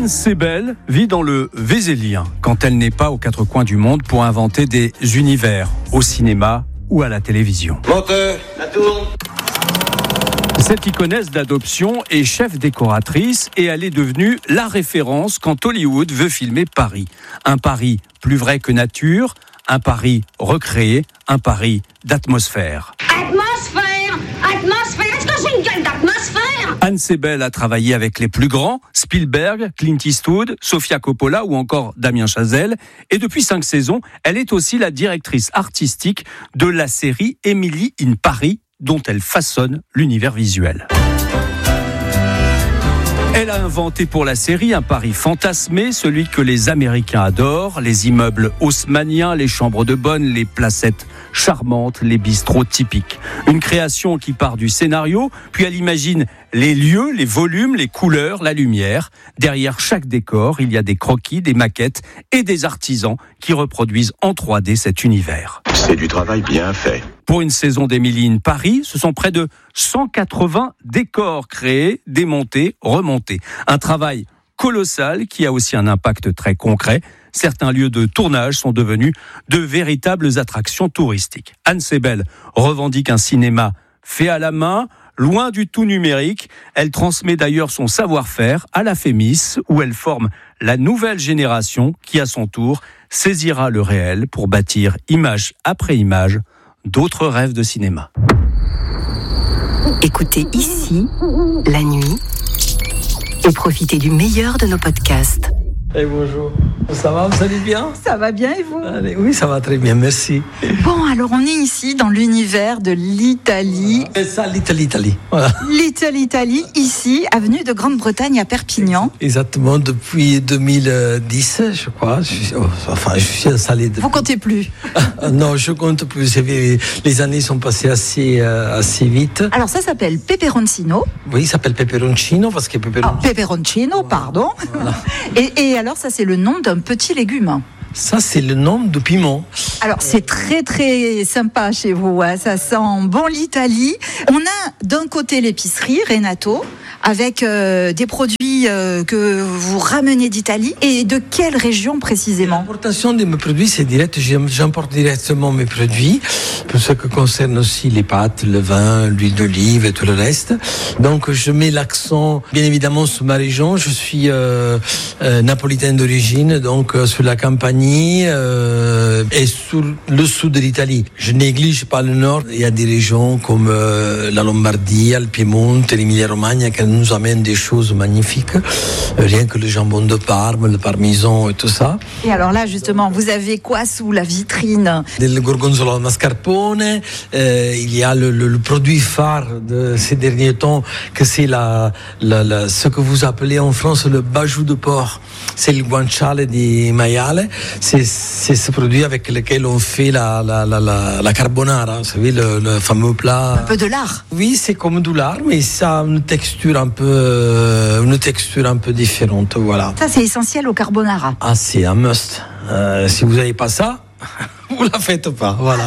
Anne Sebel vit dans le Vézélien quand elle n'est pas aux quatre coins du monde pour inventer des univers au cinéma ou à la télévision. Monteux, la tourne. Cette iconesse d'adoption est chef décoratrice et elle est devenue la référence quand Hollywood veut filmer Paris. Un Paris plus vrai que nature, un Paris recréé, un Paris d'atmosphère. Atmosphère, est-ce que j'ai une gueule d'atmosphère? Anne Sebel a travaillé avec les plus grands, Spielberg, Clint Eastwood, Sofia Coppola ou encore Damien Chazelle. Et depuis 5 saisons, elle est aussi la directrice artistique de la série Emily in Paris, dont elle façonne l'univers visuel. Elle a inventé pour la série un Paris fantasmé, celui que les Américains adorent, les immeubles haussmanniens, les chambres de bonne, les placettes charmantes, les bistrots typiques. Une création qui part du scénario, puis elle imagine les lieux, les volumes, les couleurs, la lumière. Derrière chaque décor, il y a des croquis, des maquettes et des artisans qui reproduisent en 3D cet univers. C'est du travail bien fait. Pour une saison d'Emily in Paris, ce sont près de 180 décors créés, démontés, remontés. Un travail colossal qui a aussi un impact très concret. Certains lieux de tournage sont devenus de véritables attractions touristiques. Anne Sebel revendique un cinéma fait à la main, loin du tout numérique. Elle transmet d'ailleurs son savoir-faire à la Fémis, où elle forme la nouvelle génération qui, à son tour, saisira le réel pour bâtir image après image d'autres rêves de cinéma. Écoutez ici, la nuit, et profitez du meilleur de nos podcasts. Et bonjour, ça va, vous allez bien? Ça va bien et vous? Allez, oui, ça va très bien, merci. Bon, alors on est ici dans l'univers de l'Italie. C'est ça, l'Italie. Voilà. L'Italie, ici, avenue de Grande-Bretagne à Perpignan. Exactement, depuis 2010, je crois. Je suis installé. Vous comptez plus? Non, je compte plus. Les années sont passées assez vite. Alors ça s'appelle Peperoncino. Oui, il s'appelle Peperoncino parce que Peperoncino, pardon. Voilà. Et alors ça c'est le nom d'un petit légume. Ça, c'est le nom de piment. Alors, c'est très, très sympa chez vous. Hein. Ça sent bon l'Italie. On a d'un côté l'épicerie Renato, avec des produits que vous ramenez d'Italie. Et de quelle région précisément? L'importation de mes produits, c'est direct. J'importe directement mes produits. Pour ce qui concerne aussi les pâtes, le vin, l'huile d'olive et tout le reste. Donc, je mets l'accent, bien évidemment, sur ma région. Je suis napolitain d'origine, donc sur la Campanie. Et sur le sud de l'Italie. Je néglige pas le nord. Il y a des régions comme la Lombardie, le Piémont, l'Emilia-Romagna qui nous amènent des choses magnifiques. Rien que le jambon de Parme, le parmesan et tout ça. Et alors là, justement, vous avez quoi sous la vitrine? Le gorgonzola al mascarpone. Il y a le produit phare de ces derniers temps, que c'est ce que vous appelez en France le bajou de porc. C'est le guanciale di maiale. C'est ce produit avec lequel on fait la carbonara, vous savez, le fameux plat. Un peu de lard. Oui, c'est comme du lard, mais ça a une texture un peu différente, voilà. Ça, c'est essentiel au carbonara. Ah, c'est un must. Si vous n'avez pas ça, vous la faites pas, voilà.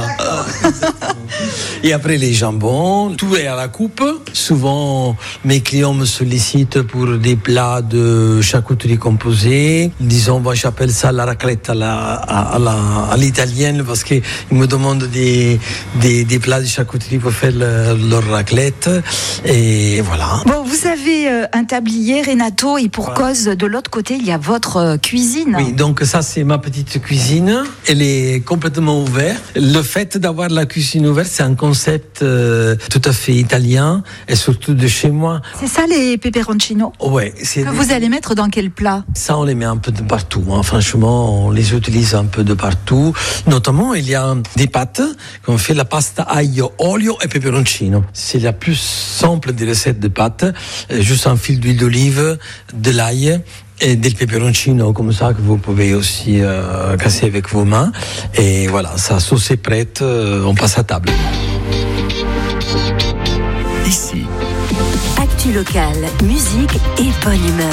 Et après les jambons, tout est à la coupe. Souvent, mes clients me sollicitent pour des plats de charcuterie composée. Disons, moi j'appelle ça la raclette à l'italienne parce qu'ils me demandent des plats de charcuterie pour faire leur raclette. Et voilà. Bon, vous avez un tablier Renato et pour cause, de l'autre côté, il y a votre cuisine. Oui, donc ça c'est ma petite cuisine. Elle est complètement ouverte. Le fait d'avoir la cuisine ouverte, c'est un concept tout à fait italien et surtout de chez moi. C'est ça les peperoncino? Ouais. Vous allez mettre dans quel plat? Ça, on les met un peu de partout. Hein. Franchement, on les utilise un peu de partout. Notamment, il y a des pâtes qu'on fait la pasta aglio, olio et peperoncino. C'est la plus simple des recettes de pâtes. Juste un fil d'huile d'olive, de l'ail et del peperoncino comme ça que vous pouvez aussi casser avec vos mains. Et voilà, sa sauce est prête, on passe à table. Ici. Actu locale, musique et bonne humeur.